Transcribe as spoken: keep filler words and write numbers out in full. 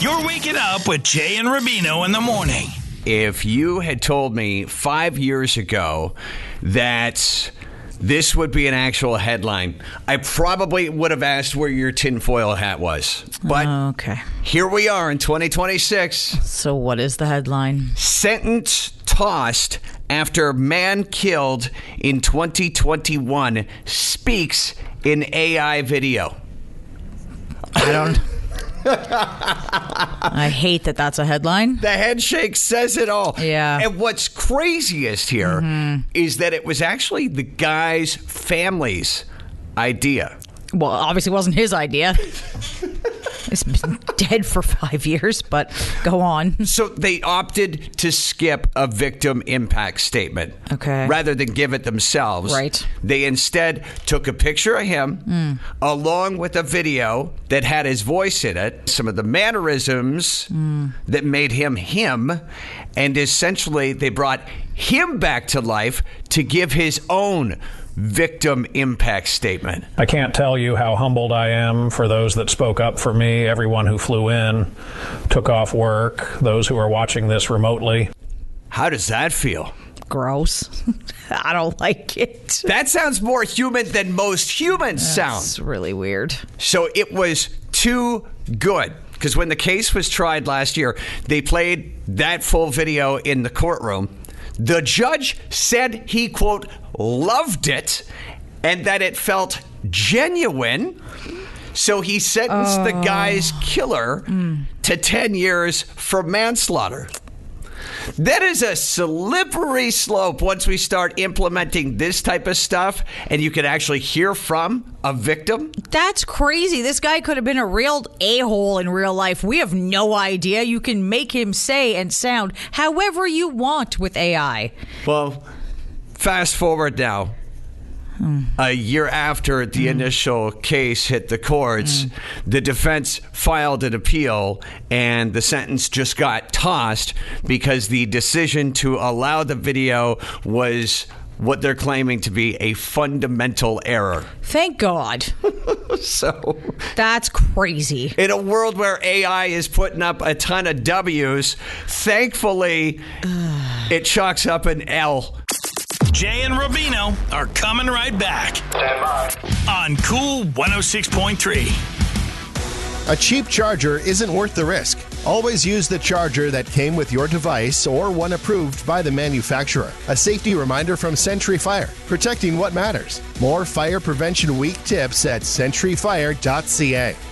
You're waking up with Jay and Rubino in the morning. If you had told me five years ago that this would be an actual headline, I probably would have asked where your tinfoil hat was. But okay. Here we are in twenty twenty-six. So what is the headline? Sentence tossed after man killed in twenty twenty-one speaks in A I video. I don't... I hate that that's a headline. The headshake says it all. Yeah. And what's craziest here mm-hmm. is that it was actually the guy's family's idea. Well, obviously it wasn't his idea. He's been dead for five years, but go on. So they opted to skip a victim impact statement. Okay. Rather than give it themselves. Right. They instead took a picture of him mm. along with a video that had his voice in it, some of the mannerisms mm. that made him him, and essentially they brought him back to life to give his own victim impact statement. I can't tell you how humbled I am for those that spoke up for me, everyone who flew in, took off work, those who are watching this remotely. How does that feel? Gross. I don't like it. That sounds more human than most humans That's sound. It's really weird. So it was too good. Because when the case was tried last year, they played that full video in the courtroom. The judge said he, quote, loved it and that it felt genuine. So he sentenced oh. the guy's killer mm. to ten years for manslaughter. That is a slippery slope once we start implementing this type of stuff and you can actually hear from a victim. That's crazy. This guy could have been a real a-hole in real life. We have no idea. You can make him say and sound however you want with A I. Well, fast forward now. Mm. A year after the mm. initial case hit the courts, mm. the defense filed an appeal and the sentence just got tossed because the decision to allow the video was what they're claiming to be a fundamental error. Thank God. So that's crazy. In a world where A I is putting up a ton of W's, thankfully, it chalks up an L. Jay and Rubino are coming right back. Stand by. On Cool one oh six point three. A cheap charger isn't worth the risk. Always use the charger that came with your device or one approved by the manufacturer. A safety reminder from Century Fire, protecting what matters. More Fire Prevention Week tips at century fire dot c a.